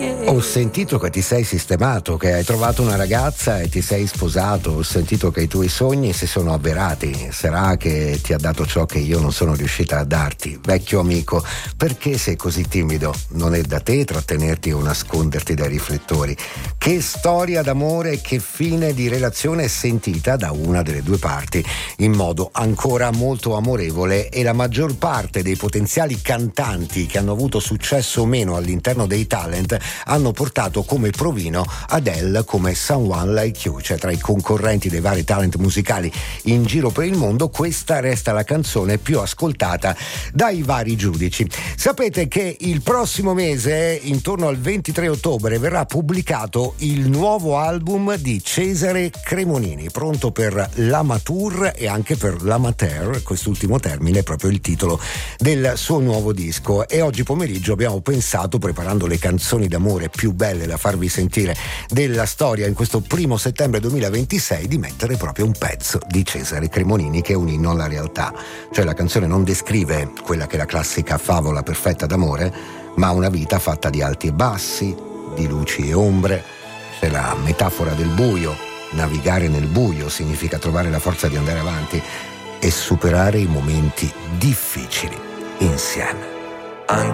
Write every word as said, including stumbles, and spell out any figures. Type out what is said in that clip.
Ho sentito che ti sei sistemato, che hai trovato una ragazza e ti sei sposato. Ho sentito che i tuoi sogni si sono avverati. Sarà che ti ha dato ciò che io non sono riuscita a darti. Vecchio amico, perché sei così timido? Non è da te trattenerti o nasconderti dai riflettori. Che storia d'amore e che fine di relazione sentita da una delle due parti in modo ancora molto amorevole, e la maggior parte dei potenziali cantanti che hanno avuto successo o meno all'interno dei talent hanno portato come provino Adele come Someone Like You, cioè tra i concorrenti dei vari talent musicali in giro per il mondo questa resta la canzone più ascoltata dai vari giudici. Sapete che il prossimo mese, intorno al ventitré ottobre, verrà pubblicato il nuovo album di Cesare Cremonini, pronto per l'Amateur e anche per l'Amateur, quest'ultimo termine è proprio il titolo del suo nuovo disco, e oggi pomeriggio abbiamo pensato, preparando le canzoni d'amore più belle da farvi sentire della storia in questo primo settembre duemilaventisei, di mettere proprio un pezzo di Cesare Cremonini che è un inno alla realtà. Cioè la canzone non descrive quella che è la classica favola perfetta d'amore, ma una vita fatta di alti e bassi, di luci e ombre. C'è la metafora del buio. Navigare nel buio significa trovare la forza di andare avanti e superare i momenti difficili insieme. I'm